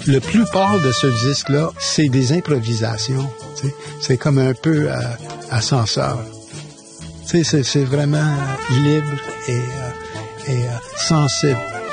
La plupart de ce disque-là, c'est des improvisations. Tu sais. C'est comme un peu ascenseur. Tu sais, c'est vraiment libre et sensible.